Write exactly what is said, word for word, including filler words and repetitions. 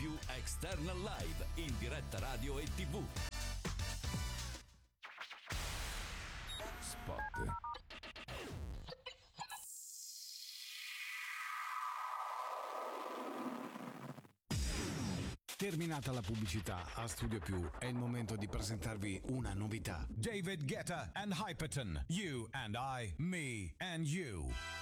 più External Live in diretta radio e tivù. Spot. Terminata la pubblicità, a Studio Più è il momento di presentarvi una novità. David Guetta and Hyperton, You and I, Me and You.